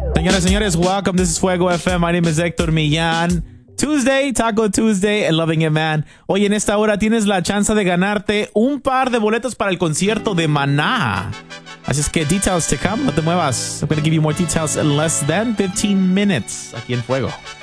Señoras y señores, welcome. This is Fuego FM. My name is Héctor Millán. Tuesday, Taco Tuesday, and Loving It Man. Hoy en esta hora tienes la chance de ganarte un par de boletos para el concierto de Maná. Así es que details to come. No te muevas. I'm going to give you more details in less than 15 minutes aquí en Fuego.